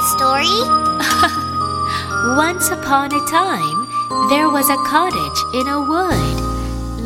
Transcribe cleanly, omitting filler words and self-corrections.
story? Once upon a time, there was a cottage in a wood.